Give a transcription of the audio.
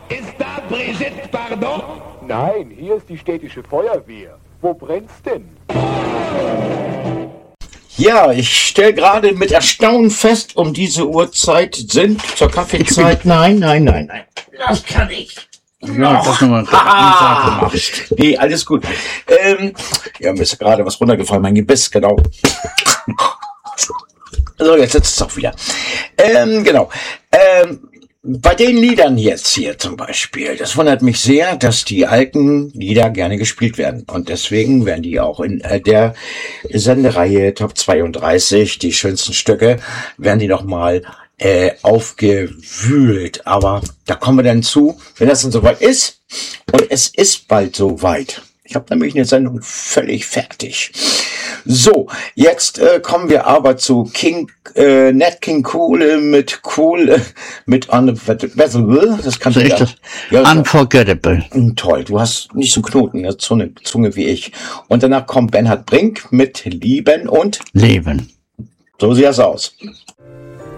Ist da Brigitte Bardot? Nein, hier ist die städtische Feuerwehr. Wo brennt's denn? Ja, ich stelle gerade mit Erstaunen fest, um diese Uhrzeit sind zur Kaffeezeit. Nein. Das kann ich. Ja, das nochmal gemacht. Nee, alles gut. Ja, mir ist gerade was runtergefallen, mein Gebiss, genau. So, jetzt sitzt es auch wieder. Genau. Bei den Liedern jetzt hier zum Beispiel, das wundert mich sehr, dass die alten Lieder gerne gespielt werden. Und deswegen werden die auch in der Sendereihe Top 32, die schönsten Stücke, werden die nochmal aufgewühlt. Aber da kommen wir dann zu, wenn das dann soweit ist. Und es ist bald soweit. Ich habe nämlich eine Sendung völlig fertig. So, jetzt kommen wir aber zu Nat King Cole mit Unforgettable. Das kann ich ja, Unforgettable. Toll, du hast nicht so Knoten in der Zunge wie ich. Und danach kommt Bernhard Brink mit Lieben und Leben. So sieht das aus.